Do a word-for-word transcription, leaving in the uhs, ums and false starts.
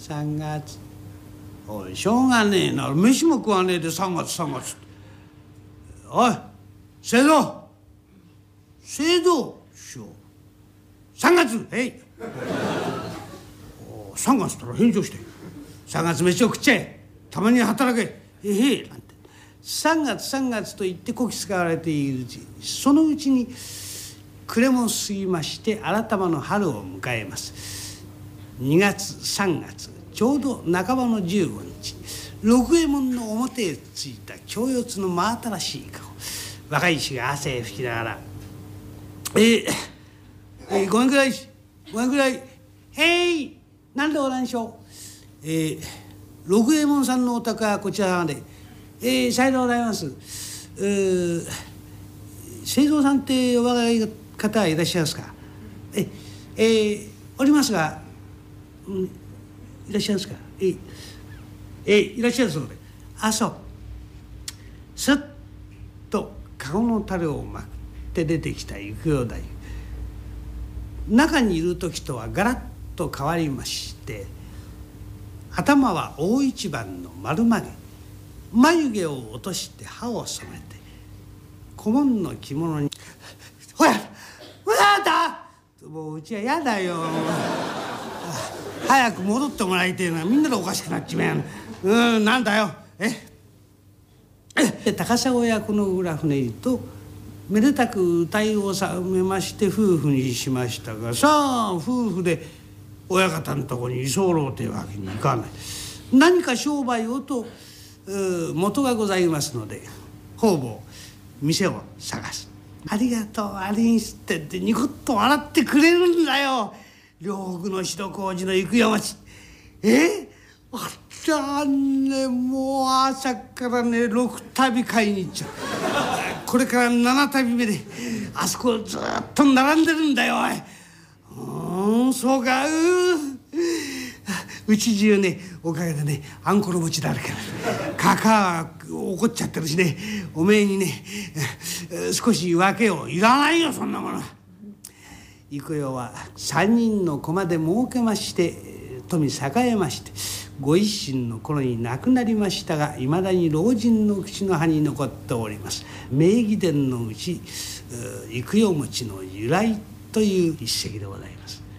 さんがつ。おいしょうがねえな、飯も食わねえでさんがつさんがつ。おい清蔵清蔵師匠さんがつへいおさんがつったら返事をしてさんがつ飯を食っちゃえたまに働けへへなんてさんがつさんがつと言ってこき使われているうちそのうちに暮れも過ぎまして改まの春を迎えます。にがつさんがつちょうど半ばのじゅうごにち六右衛門の表へついた京四つの真新しい顔若い衆が汗拭きながら「えー、えー、ごめんくらいごめんくらいへい何でござんしょうえー、六右衛門さんのお宅はこちら側でえー、さようでございます。えー、清蔵さんってお若い方はいらっしゃいますかええー、おりますが、うん、いらっしゃいますかえー、えー、いらっしゃるそうであそうすっと籠の樽をまくって出てきた幾代太夫中にいる時とはガラッと変わりまして頭は大一番の丸まげ眉毛を落として歯を染めて小紋の着物に「ほやほやだ!」もううちは嫌だよ早く戻ってもらいてえなみんなでおかしくなっちまううんなんだよええ高砂役の浦船とめでたく歌い納めまして夫婦にしましたがさあ夫婦で親方のとこに居候というわけにいかない何か商売をと元がございますので方々店を探すありがとうありんすってってニコッと笑ってくれるんだよ両国の白麹の幾代町えあったねもう朝からねろくたび買いに行っちゃうこれからななたびめであそこずっと並んでるんだよおいうんそうかううち中ねおかげでねあんころ餅だらけだかか怒っちゃってるしねおめえにね少し分けをいらないよそんなもの幾代は三人の駒で儲けまして富栄えましてご一心の頃に亡くなりましたがいまだに老人の口の葉に残っております名義伝のうち幾代餅の由来という一席でございます。